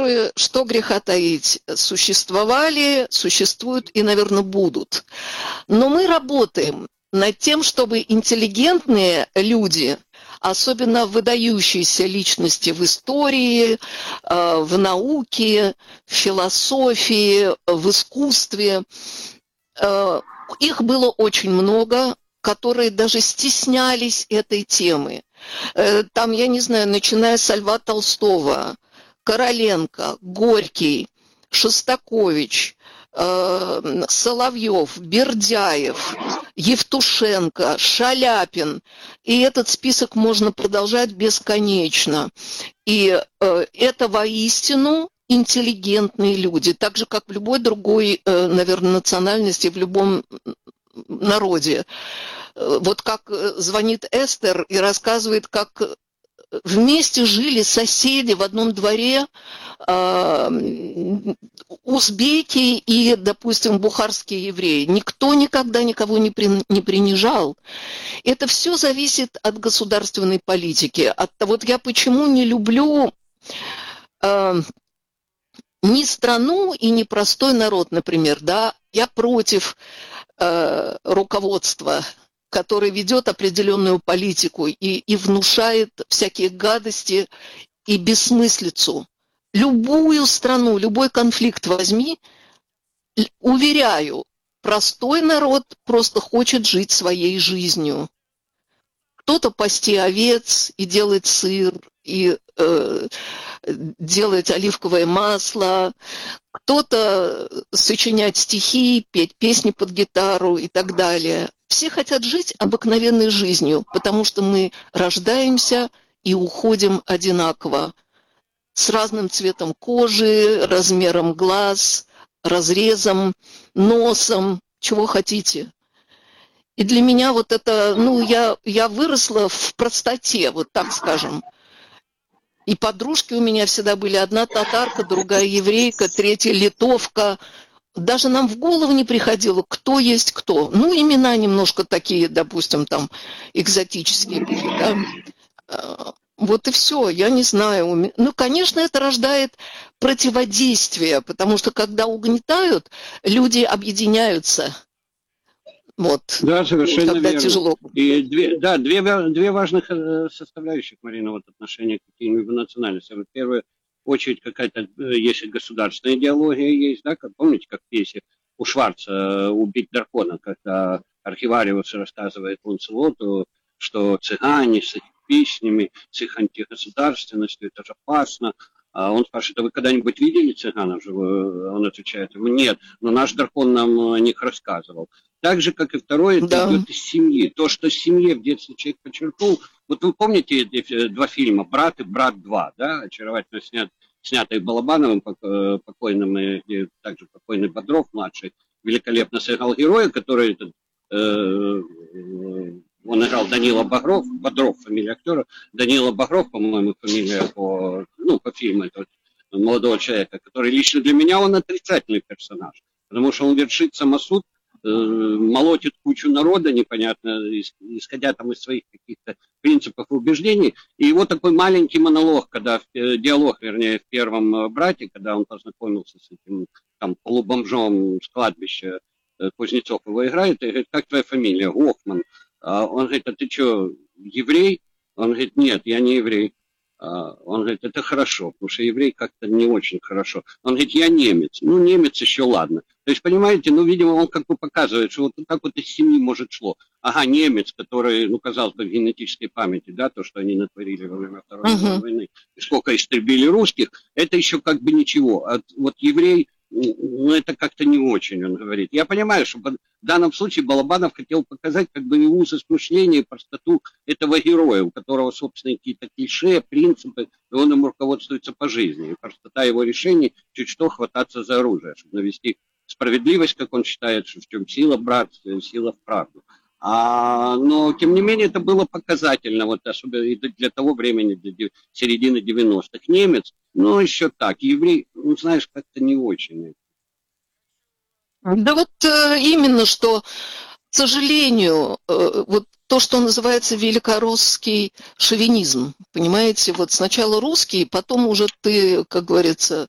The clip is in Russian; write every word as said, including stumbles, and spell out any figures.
которые, что греха таить, существовали, существуют и, наверное, будут. Но мы работаем над тем, чтобы интеллигентные люди, особенно выдающиеся личности в истории, в науке, в философии, в искусстве, их было очень много, которые даже стеснялись этой темы. Там, я не знаю, начиная с Льва Толстого, Короленко, Горький, Шостакович, э, Соловьев, Бердяев, Евтушенко, Шаляпин. И этот список можно продолжать бесконечно. И э, это воистину интеллигентные люди, так же, как в любой другой, э, наверное, национальности, в любом народе. Вот как звонит Эстер и рассказывает, как вместе жили соседи в одном дворе, э, узбеки и, допустим, бухарские евреи. Никто никогда никого не, при, не принижал. Это все зависит от государственной политики. От, вот я почему не люблю э, ни страну и ни простой народ, например. Да? Я против э, руководства, который ведет определенную политику и, и внушает всякие гадости и бессмыслицу. Любую страну, любой конфликт возьми, уверяю, простой народ просто хочет жить своей жизнью. Кто-то пасти овец и делать сыр, и э, делать оливковое масло, кто-то сочинять стихи, петь песни под гитару и так далее. Все хотят жить обыкновенной жизнью, потому что мы рождаемся и уходим одинаково, с разным цветом кожи, размером глаз, разрезом, носом, чего хотите. И для меня вот это, ну, я, я выросла в простоте, вот так скажем. И подружки у меня всегда были: одна татарка, другая еврейка, третья литовка. Даже нам в голову не приходило, кто есть кто. Ну, имена немножко такие, допустим, там, экзотические были, да. Вот и все, я не знаю. Ну, конечно, это рождает противодействие, потому что, когда угнетают, люди объединяются. Вот, да, совершенно когда верно. Тяжело. И две, да, две, две важных составляющих, Марина, вот отношения к каким-либо национальностям. В первую очередь какая-то, если государственная идеология есть, да, как помните, как в пьесе у Шварца «Убить дракона», когда архивариус рассказывает Ланселоту, что цыгане с их песнями, с их антигосударственностью, это же опасно. А он спрашивает: а вы когда-нибудь видели цыганов? Он отвечает ему: нет, но наш дракон нам о них рассказывал. Так же, как и второе, это да. идет из семьи. То, что в семье в детстве человек подчеркнул. Вот вы помните два фильма «Брат» и «Брат два», да, очаровательно снят, снятые Балабановым, покойным, и также покойный Бодров, младший, великолепно сыграл героя, который, э, он играл Данила Багров, Бодров фамилия актера, Данила Багров, по-моему, фамилия по, ну, по фильму этого молодого человека, который лично для меня он отрицательный персонаж, потому что он вершит самосуд, молотит кучу народа, непонятно, исходя там из своих каких-то принципов и убеждений. И его такой маленький монолог, когда, диалог, вернее, в первом «Брате», когда он познакомился с этим там полубомжом с кладбища, Кузнецов его играет, и говорит: как твоя фамилия? Гофман. А он говорит: а ты что, еврей? Он говорит: нет, я не еврей. Он говорит: это хорошо, потому что еврей как-то не очень хорошо. Он говорит: я немец. Ну, немец еще ладно. То есть, понимаете, ну, видимо, он как бы показывает, что вот так вот из семьи может шло. Ага, немец, который, ну, казалось бы, в генетической памяти, да, то, что они натворили во время Второй мировой uh-huh. войны, и сколько истребили русских, это еще как бы ничего. А вот еврей, ну, это как-то не очень, он говорит. Я понимаю, что в данном случае Балабанов хотел показать как бы и узость мышления, и простоту этого героя, у которого, собственно, какие-то клише, принципы, и он им руководствуется по жизни. И простота его решений чуть что хвататься за оружие, чтобы навести справедливость, как он считает, что в чем сила братства, сила в правду. А, но, тем не менее, это было показательно, вот особенно для того времени, для середины девяностых. Немец, ну, еще так, еврей, ну, знаешь, как-то не очень. Да вот э, именно что, к сожалению, э, вот то, что называется великорусский шовинизм, понимаете, вот сначала русский, потом уже ты, как говорится,